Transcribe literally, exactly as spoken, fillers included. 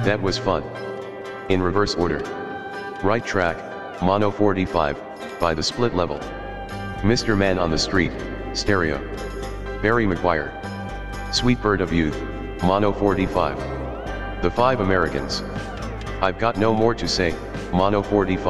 That was fun. In reverse order. Right track, mono forty-five, by the split level. Mister Man on the Street, stereo. Barry Maguire. Sweet Bird of Youth, mono forty-five. The Five Americans. I've got no more to say, mono forty-five.